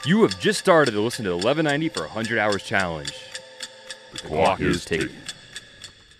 You have just started to listen to the 1190 for 100 Hours Challenge. The clock is ticking.